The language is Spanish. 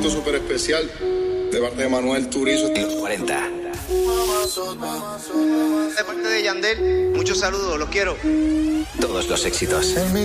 momento súper especial de parte de Manuel Turizo. Los 40. De parte de Yandel, muchos saludos, los quiero. Todos los éxitos. En mi